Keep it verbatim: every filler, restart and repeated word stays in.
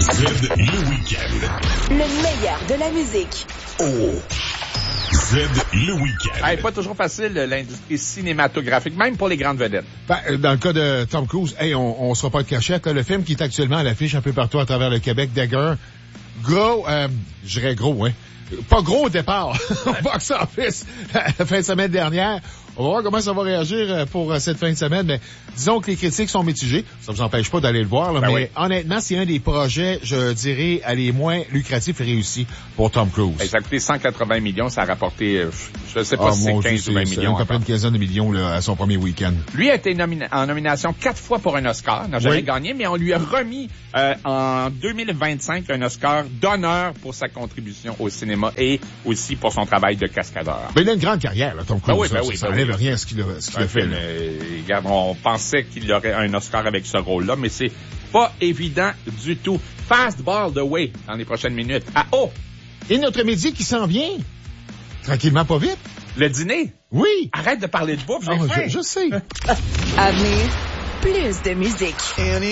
Z, le week-end. Le meilleur de la musique. Oh. Z, le week-end. Hey, pas toujours facile, l'industrie cinématographique, même pour les grandes vedettes. Ben, dans le cas de Tom Cruise, hey, on, on sera pas de cachette. Le film qui est actuellement à l'affiche un peu partout à travers le Québec, Dagger. Gros, euh, je dirais gros, hein. Pas gros au départ. Au box-office, la fin de semaine dernière. On va voir comment ça va réagir pour cette fin de semaine, mais disons que les critiques sont mitigées. Ça vous empêche pas d'aller le voir, là, ben mais oui. Honnêtement, c'est un des projets, je dirais, les moins lucratifs et réussis pour Tom Cruise. Ben, ça a coûté cent quatre-vingts millions, ça a rapporté, je ne sais pas ah, si c'est mon quinze Dieu, ou vingt c'est, millions. C'est à peu près une quinzaine de millions là, à son premier week-end. Lui a été nomina- en nomination quatre fois pour un Oscar, n'a jamais oui. gagné, mais on lui a remis euh, en deux mille vingt-cinq un Oscar d'honneur pour sa contribution au cinéma et aussi pour son travail de cascadeur. Ben, il a une grande carrière, là, Tom Cruise. Ben oui, ben ça, oui, ça ben n'enlève oui. rien à ce qu'il a, ce qu'il Ben, a fait. Là. Euh, regarde, on pensait qu'il aurait un Oscar avec ce rôle-là, mais c'est pas évident du tout. Fastball the way dans les prochaines minutes. Ah oh! Et notre midi qui s'en vient. Tranquillement, pas vite. Le dîner? Oui. Arrête de parler de bouffe, j'ai Oh, faim. je, je sais. À venir, plus de musique.